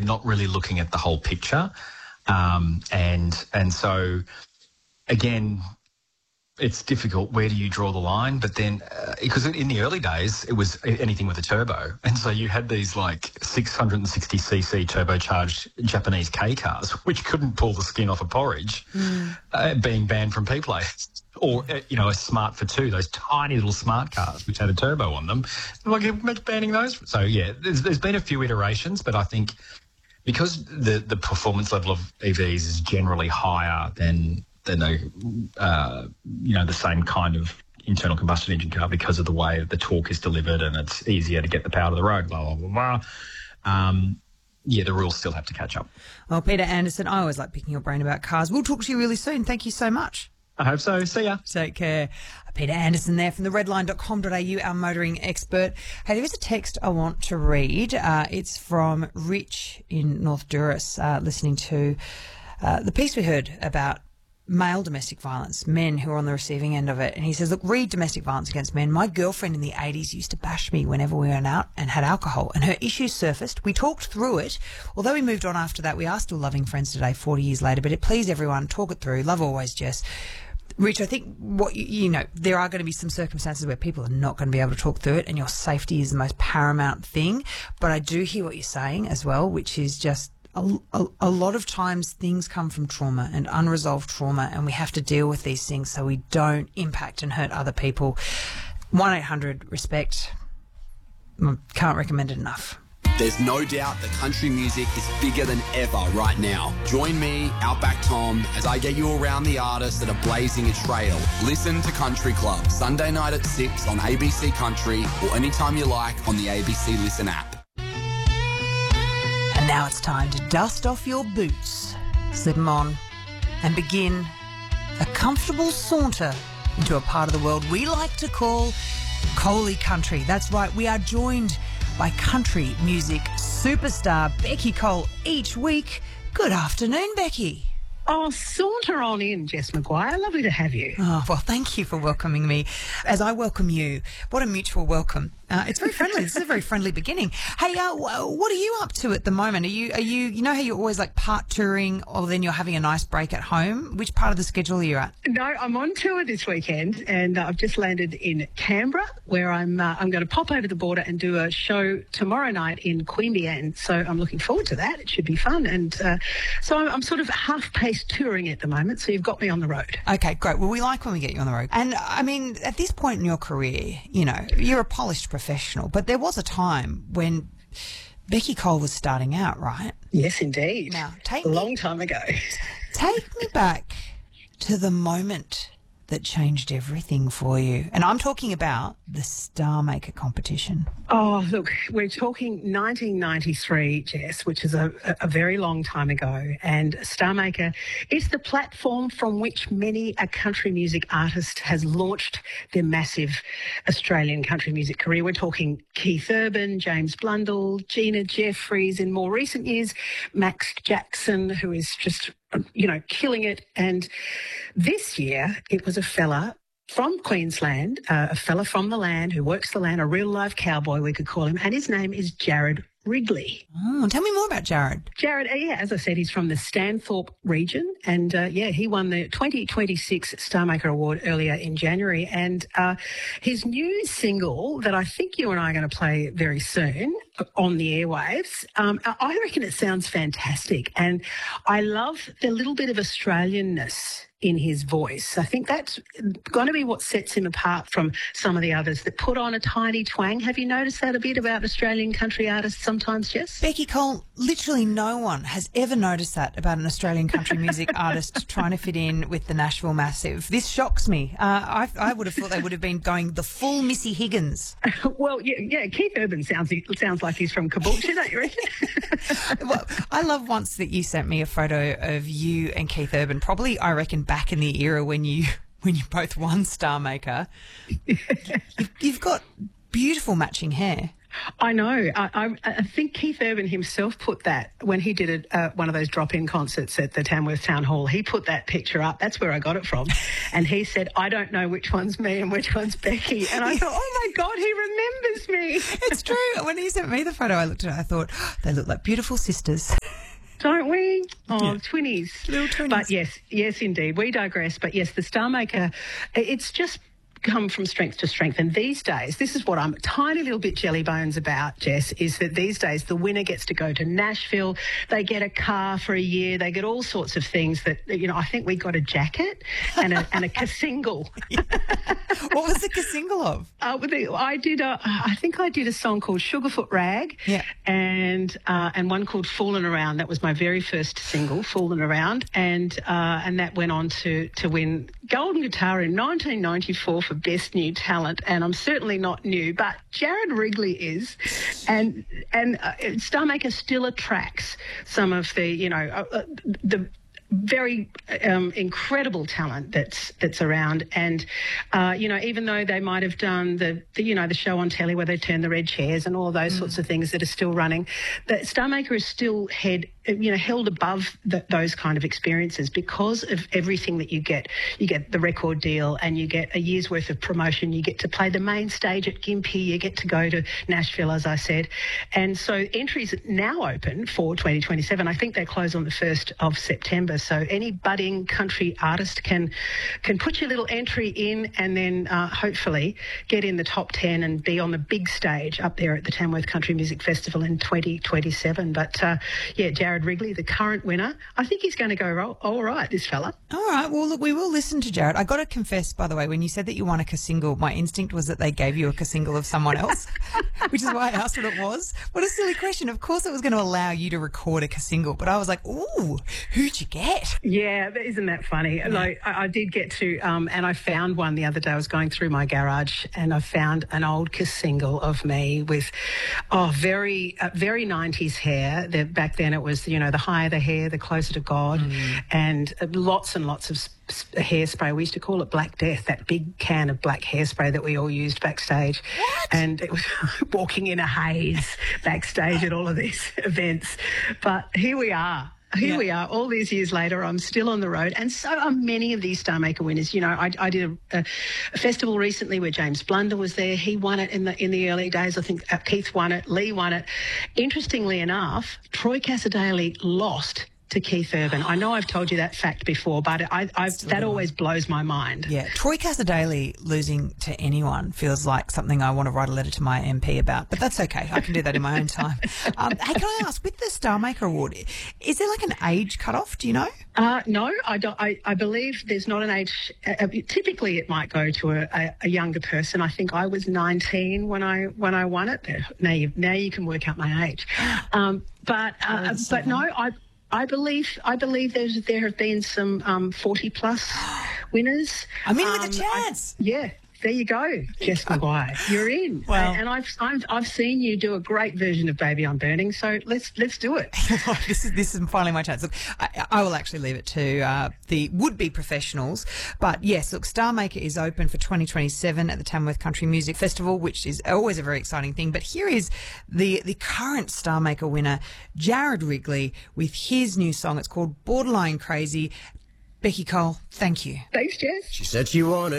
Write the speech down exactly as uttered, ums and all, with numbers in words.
you're not really looking at the whole picture. Um, and and so, again, it's difficult. Where do you draw the line? But then, uh, because in the early days, it was anything with a turbo. And so you had these like six hundred sixty c c turbocharged Japanese K cars, which couldn't pull the skin off a porridge, mm. uh, being banned from P Play. Or, uh, you know, a Smart for two, those tiny little smart cars which had a turbo on them. Like, imagine banning those. So, yeah, there's, there's been a few iterations, but I think because the, the performance level of E Vs is generally higher than than a, uh, you know, the same kind of internal combustion engine car because of the way the torque is delivered and it's easier to get the power to the road, blah, blah, blah, blah. Um, yeah, the rules still have to catch up. Well, Peter Anderson, I always like picking your brain about cars. We'll talk to you really soon. Thank you so much. I hope so. See ya. Take care. Peter Anderson there from the redline dot com dot a u, our motoring expert. Hey, there is a text I want to read. Uh, it's from Rich in North Duras, uh, listening to uh, the piece we heard about male domestic violence, men who are on the receiving end of it. And he says, look, read Domestic Violence Against Men. My girlfriend in the eighties used to bash me whenever we went out and had alcohol, and her issues surfaced. We talked through it. Although we moved on after that, we are still loving friends today, forty years later, but it pleased everyone. Talk it through. Love always, Jess. Rich, I think what you, you know, there are going to be some circumstances where people are not going to be able to talk through it, and your safety is the most paramount thing. But I do hear what you're saying as well, which is just a, a, a lot of times things come from trauma and unresolved trauma, and we have to deal with these things so we don't impact and hurt other people. one eight hundred RESPECT. Can't recommend it enough. There's no doubt that country music is bigger than ever right now. Join me, Outback Tom, as I get you around the artists that are blazing a trail. Listen to Country Club, Sunday night at six on A B C Country, or anytime you like on the A B C Listen app. And now it's time to dust off your boots, slip them on, and begin a comfortable saunter into a part of the world we like to call Coley Country. That's right, we are joined by country music superstar Becky Cole each week. Good afternoon, Becky. Oh, saunter on in, Jess McGuire. Lovely to have you. Oh, well, thank you for welcoming me as I welcome you. What a mutual welcome. Uh, it's very friendly. This is a very friendly beginning. Hey, uh, what are you up to at the moment? Are you, are you, you know how you're always like part touring, or then you're having a nice break at home? Which part of the schedule are you at? No, I'm on tour this weekend, and uh, I've just landed in Canberra, where I'm uh, I'm going to pop over the border and do a show tomorrow night in Queanbeyan. So I'm looking forward to that. It should be fun. And uh, so I'm, I'm sort of half-paced touring at the moment, so you've got me on the road. Okay, great. Well, we like when we get you on the road. And, I mean, at this point in your career, you know, you're a polished professional, but there was a time when Becky Cole was starting out, right? Yes, indeed. Now, take a me, long time ago. Take me back to the moment that changed everything for you. And I'm talking about the Star Maker competition. Oh, look, we're talking nineteen ninety-three, Jess, which is a, a very long time ago. And Star Maker is the platform from which many a country music artist has launched their massive Australian country music career. We're talking Keith Urban, James Blundell, Gina Jeffries, in more recent years, Max Jackson, who is just, you know, killing it. And this year it was a fella from Queensland, uh, a fella from the land who works the land, a real live cowboy, we could call him, and his name is Jared Wrigley. Oh, tell me more about Jared. Jared, uh, yeah, as I said, he's from the Stanthorpe region, and uh, yeah, he won the twenty twenty-six Star Maker Award earlier in January, and uh, his new single that I think you and I are going to play very soon on the airwaves, um, I reckon it sounds fantastic, and I love the little bit of Australianness in his voice. I think that's going to be what sets him apart from some of the others that put on a tiny twang. Have you noticed that a bit about Australian country artists sometimes, Jess? Becky Cole, literally no one has ever noticed that about an Australian country music artist trying to fit in with the Nashville Massive. This shocks me. Uh, I, I would have thought they would have been going the full Missy Higgins. Well, yeah, yeah, Keith Urban sounds sounds like he's from Caboolture, don't you reckon? Well, I love once that you sent me a photo of you and Keith Urban, probably, I reckon, back in the era when you when you both won Star Maker. you've, you've got beautiful matching hair. I know. I, I, I think Keith Urban himself put that when he did a, uh, one of those drop-in concerts at the Tamworth Town Hall. He put that picture up. That's where I got it from. And he said, I don't know which one's me and which one's Becky. And I thought, oh, my God, he remembers me. It's true. When he sent me the photo, I looked at it, I thought, oh, they look like beautiful sisters. Don't we? Oh, Yeah. twinnies. Little twinnies. But yes, yes, indeed. We digress. But yes, the Star Maker, it's just come from strength to strength. And these days, this is what I'm a tiny little bit jelly bones about, Jess, is that these days the winner gets to go to Nashville. They get a car for a year. They get all sorts of things that, you know, I think we got a jacket and a, and a single. What was the single of? Uh, with the, I did a, I think I did a song called Sugarfoot Rag, Yeah. and uh, and one called Foolin' Around. That was my very first single, Foolin' Around, and uh, and that went on to to win Golden Guitar in nineteen ninety-four for Best New Talent. And I'm certainly not new, but Jared Wrigley is, and and uh, Star Maker still attracts some of the, you know, uh, uh, the. very um, incredible talent that's that's around, and uh, you know, even though they might have done the, the you know the show on telly where they turn the red chairs and all those mm. sorts of things that are still running, the Star Maker is still head you know held above the, those kind of experiences because of everything that you get. You get the record deal, and you get a year's worth of promotion. You get to play the main stage at Gympie. You get to go to Nashville, as I said, and so entries are now open for twenty twenty-seven. I think they close on the first of September. So any budding country artist can can put your little entry in, and then uh, hopefully get in the top ten and be on the big stage up there at the Tamworth Country Music Festival in twenty twenty-seven. But uh, yeah, Jared Wrigley, the current winner, I think he's going to go all right, this fella. All right. Well, look, we will listen to Jared. I got to confess, by the way, when you said that you won a single, my instinct was that they gave you a single of someone else, which is why I asked what it was. What a silly question. Of course, it was going to allow you to record a single, but I was like, ooh, who'd you get? Yeah, isn't that funny? Yeah. Like I, I did get to, um, and I found one the other day. I was going through my garage, and I found an old single of me with, oh, very, uh, very nineties hair. The, back then, it was, you know, the higher the hair, the closer to God, mm. and uh, lots and lots of sp- hairspray. We used to call it Black Death, that big can of black hairspray that we all used backstage. What? And it was walking in a haze backstage at all of these events. But here we are. Here yeah. we are, all these years later. I'm still on the road, and so are many of these Star Maker winners. You know, I, I did a, a festival recently where James Blunder was there. He won it in the in the early days. I think uh, Keith won it, Lee won it. Interestingly enough, Troy Cassar-Daley lost to Keith Urban. I know I've told you that fact before, but I, I've, that always blows my mind. Yeah, Troy Cassar-Daley losing to anyone feels like something I want to write a letter to my M P about, but that's okay. I can do that in my own time. Um, hey, can I ask, with the Star Maker Award, is there like an age cutoff? Do you know? Uh, no, I, don't, I, I believe there's not an age. Uh, typically, it might go to a, a, a younger person. I think I was nineteen when I when I won it. Now you now you can work out my age. Um, but uh, oh, but no, I. I believe I believe there's there have been some um, forty plus winners. I'm in um, with a chance. I, yeah. There you go, Jess Maguire. You're in. Well, and I've, I've I've seen you do a great version of Baby I'm Burning, so let's let's do it. this is this is finally my chance. Look, I, I will actually leave it to uh, the would-be professionals. But yes, look, Star Maker is open for twenty twenty-seven at the Tamworth Country Music Festival, which is always a very exciting thing. But here is the the current Star Maker winner, Jared Wrigley, with his new song. It's called Borderline Crazy. Becky Cole, thank you. Thanks, Jess. She said she wanted